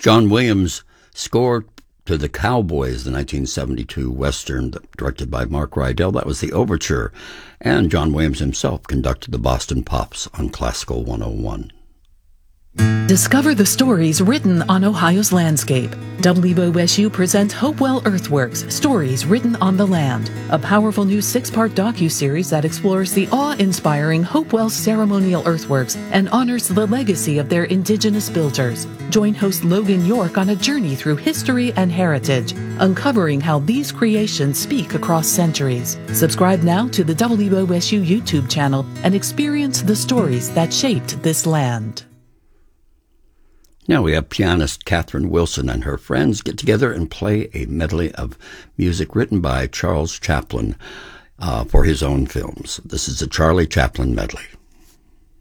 John Williams scored to The Cowboys, the 1972 Western directed by Mark Rydell. That was the overture. And John Williams himself conducted the Boston Pops on Classical 101. Discover the stories written on Ohio's landscape. WOSU presents Hopewell Earthworks, Stories Written on the Land, a powerful new 6-part docuseries that explores the awe-inspiring Hopewell ceremonial earthworks and honors the legacy of their indigenous builders. Join host Logan York on a journey through history and heritage, uncovering how these creations speak across centuries. Subscribe now to the WOSU YouTube channel and experience the stories that shaped this land. Now we have pianist Catherine Wilson and her friends get together and play a medley of music written by Charles Chaplin for his own films. This is a Charlie Chaplin medley.